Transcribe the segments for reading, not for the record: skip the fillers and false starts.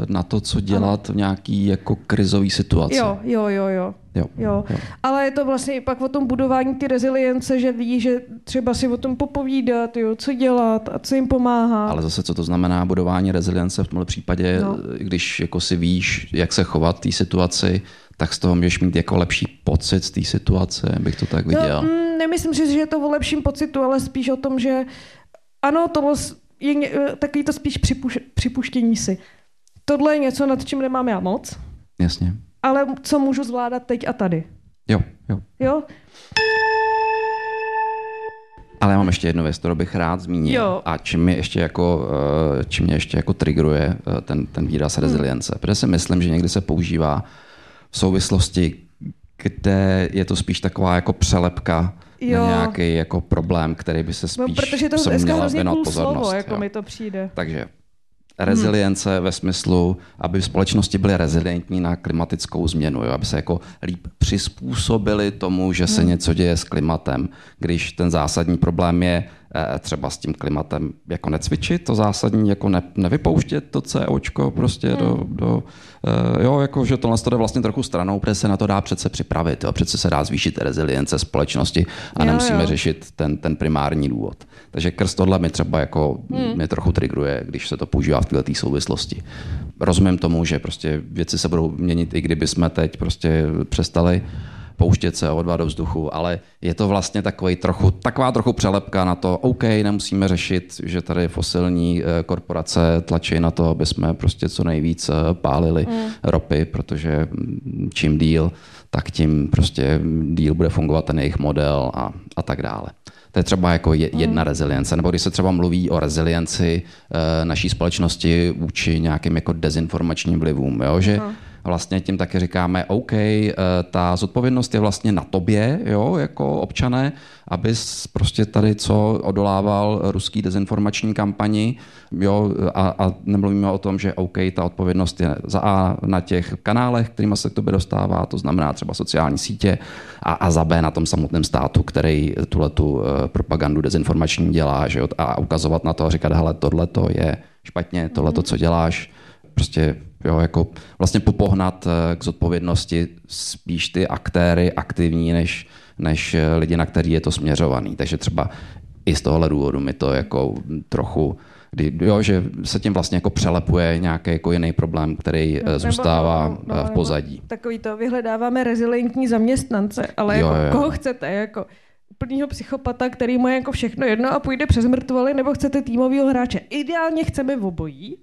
na to, co dělat v nějaký jako krizový situaci. Jo. Ale je to vlastně pak o tom budování ty rezilience, že ví, že třeba si o tom popovídat, jo, co dělat a co jim pomáhá. Ale zase, co to znamená budování rezilience v tomhle případě, když jako si víš, jak se chovat v té situaci, tak z toho můžeš mít jako lepší pocit z té situace, bych to tak viděl. Nemyslím si, že je to o lepším pocitu, ale spíš o tom, že ano, tohle je takový to spíš připuštění si. Tohle je něco, nad čím nemám já moc. Jasně. Ale co můžu zvládat teď a tady. Jo? Ale já mám ještě jednu věc, kterou bych rád zmínil. A čím mě ještě jako triggeruje ten výraz rezilience. Protože si myslím, že někdy se používá v souvislosti, kde je to spíš taková jako přelepka na nějaký jako problém, který by se spíš protože to se měla věnovat pozornost. Slovo, jako mi to přijde. Takže rezilience ve smyslu, aby společnosti byly rezilientní na klimatickou změnu, jo? Aby se jako líp přizpůsobili tomu, že se něco děje s klimatem. Když ten zásadní problém je třeba s tím klimatem jako necvičit, to zásadní jako nevypouštět to COčko prostě jako že tohle jde vlastně trochu stranou, protože se na to dá přece připravit, jo? Přece se dá zvýšit rezilience společnosti a nemusíme řešit ten primární důvod. Takže krz tohle mi třeba jako mě trochu triggeruje, když se to používá v této souvislosti. Rozumím tomu, že prostě věci se budou měnit, i kdyby jsme teď prostě přestali pouštět CO2 do vzduchu, ale je to vlastně taková trochu přelepka na to, OK, nemusíme řešit, že tady fosilní korporace tlačí na to, aby jsme prostě co nejvíc pálili ropy, protože čím díl, tak tím prostě díl bude fungovat ten jejich model a tak dále. To je třeba jako jedna rezilience, nebo když se třeba mluví o rezilienci naší společnosti vůči nějakým jako dezinformačním vlivům, jo? Že vlastně tím taky říkáme, OK, ta zodpovědnost je vlastně na tobě, jo, jako občané, abys prostě tady co odolával ruský dezinformační kampani, jo, a nemluvíme o tom, že OK, ta odpovědnost je za A na těch kanálech, kterýma se k tobě dostává, to znamená třeba sociální sítě, a za B na tom samotném státu, který tuhletu propagandu dezinformační dělá, že jo, a ukazovat na to a říkat, hele, tohleto je špatně, tohleto, co děláš, prostě jo, jako vlastně popohnat k zodpovědnosti spíš ty aktéry aktivní, než lidi, na který je to směřovaný. Takže třeba i z tohohle důvodu mi to jako trochu, že se tím vlastně jako přelepuje nějaký jako jiný problém, který zůstává v pozadí. Takový to, vyhledáváme rezilientní zaměstnance, ale koho chcete, jako úplnýho psychopata, který mu je jako všechno jedno a půjde přes mrtvoly, nebo chcete týmovýho hráče. Ideálně chceme obojí.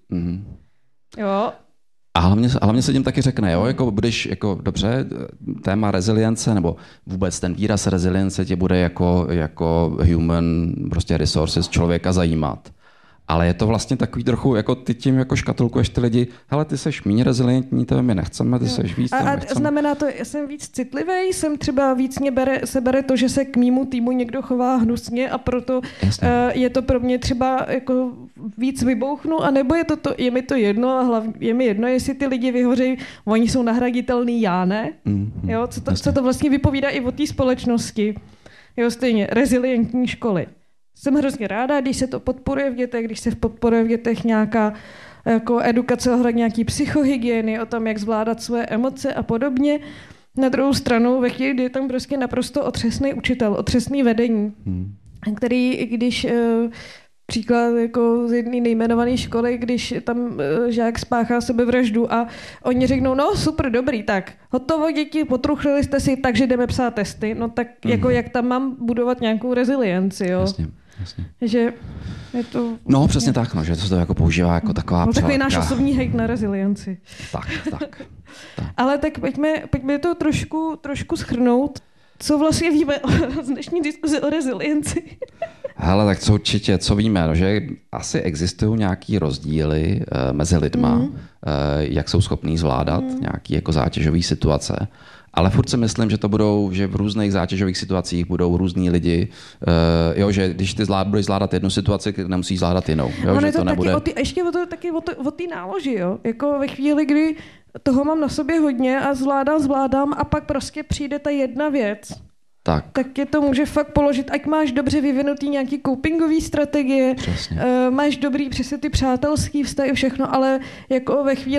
Jo. A hlavně se tím taky řekne, jo, jako budeš, jako dobře, téma rezilience, nebo vůbec ten výraz rezilience tě bude jako human prostě resources člověka zajímat. Ale je to vlastně takový trochu, jako ty tím jako škatulkuješ ty lidi, hele, ty seš méně rezilientní, to my nechceme, ty seš víc. A znamená to, já jsem víc citlivý, jsem třeba víc se bere to, že se k mému týmu někdo chová hnusně a proto je to pro mě třeba jako víc vybouchnu, anebo je mi to jedno a hlavně je mi jedno, jestli ty lidi vyhořejí, oni jsou nahraditelný, já ne. Jo, co to vlastně vypovídá i o té společnosti. Jo, stejně, rezilientní školy. Jsem hrozně ráda, když se to podporuje v dětech, když se podporuje v dětech nějaká jako edukace ohledně nějaký psychohygieny, o tom, jak zvládat své emoce a podobně. Na druhou stranu, ve chvíli, kdy je tam prostě naprosto otřesný učitel, otřesný vedení, který, když příklad jako z jedné nejmenované školy, když tam žák spáchá sebevraždu a oni řeknou, no super, dobrý, tak hotovo děti, potruchlili jste si, takže jdeme psát testy, no tak jako jak tam mám budovat nějakou rezilienci, jo? Jasně. Že je to... No přesně tak, no, že to se to jako používá jako taková přelepka. Takový náš osobní hejt na rezilienci. Tak. Ale tak pojďme to trošku shrnout. Co vlastně víme z dnešní diskuze o rezilienci? Hele, tak co víme, no, že asi existují nějaký rozdíly mezi lidma, jak jsou schopní zvládat nějaký jako zátěžové situace. Ale furt si myslím, že v různých zátěžových situacích budou různí lidi, že když ty budeš zvládat jednu situaci, nemusíš zvládat jinou. Jo, že to taky nebude... ještě o té náloži, jo. Jako ve chvíli, kdy toho mám na sobě hodně a zvládám a pak prostě přijde ta jedna věc. Tak je to může fakt položit, ať máš dobře vyvinutý nějaký copingový strategie, máš dobrý přesně ty přátelský vztahy, všechno, ale jako ve chvíli,